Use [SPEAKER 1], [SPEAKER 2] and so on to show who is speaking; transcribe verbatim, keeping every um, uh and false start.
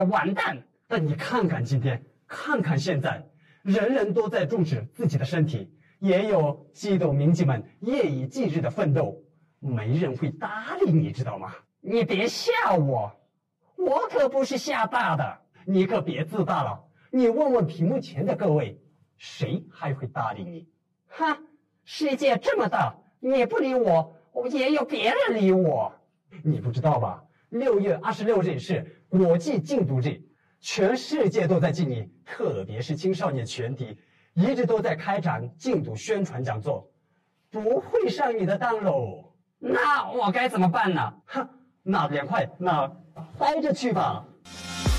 [SPEAKER 1] 完蛋！但你看看今天，看看现在，人人都在重视自己的身体，也有激斗民警们夜以继日的奋斗，没人会搭理你，知道吗？你别吓我，我可不是吓大的，你可别自大了。你问问屏幕前的各位，谁还会搭理你？哈，世界这么大，你不理我，也有别人理我。你不知道吧？六月二十六日是国际禁毒日，全世界都在禁你，特别是青少年群体，一直都在开展禁毒宣传讲座，不会上你的当喽。那我该怎么办呢？哼，那凉快，那待着去吧。